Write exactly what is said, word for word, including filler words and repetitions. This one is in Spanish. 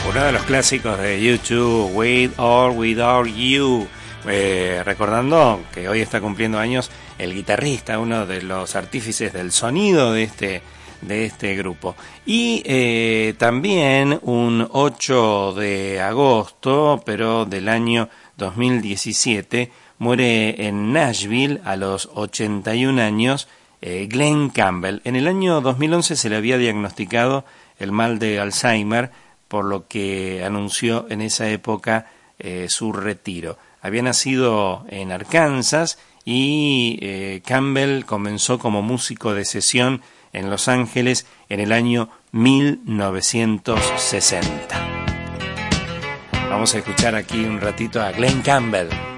Uno de los clásicos de U dos, With or Without You. Eh, recordando que hoy está cumpliendo años el guitarrista, uno de los artífices del sonido de este, de este grupo. Y eh, también un ocho de agosto, pero del año dos mil diecisiete, muere en Nashville a los ochenta y un años eh, Glen Campbell. En el año dos mil once se le había diagnosticado el mal de Alzheimer, por lo que anunció en esa época eh, su retiro. Había nacido en Arkansas y eh, Campbell comenzó como músico de sesión en Los Ángeles en el año mil novecientos sesenta. Vamos a escuchar aquí un ratito a Glen Campbell.